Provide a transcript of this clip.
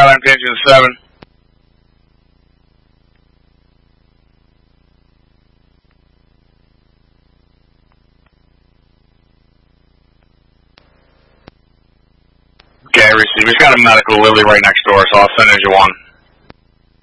Skyline Engine 7. Okay, receive. He's got a medical Lily right next door, so I'll send Engine 1.